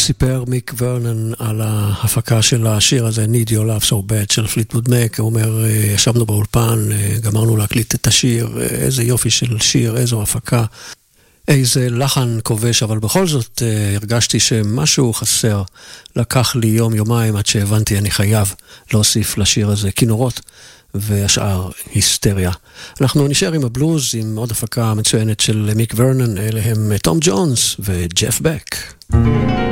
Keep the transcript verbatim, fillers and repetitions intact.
סיפר מיק ורנן על ההפקה של השיר הזה, Need Your Love So Bad של פליטווד מק. הוא אומר, ישבנו באולפן, גמרנו להקליט את השיר, איזה יופי של שיר, איזו הפקה, איזה לחן כובש, אבל בכל זאת הרגשתי שמשהו חסר. לקח לי יום יומיים עד שהבנתי אני חייב להוסיף לשיר הזה כינורות, והשאר היסטריה. אנחנו נשאר עם הבלוז, עם עוד הפקה מצוינת של מיק ורנן, אלה הם תום ג'ונס וג'ף בק.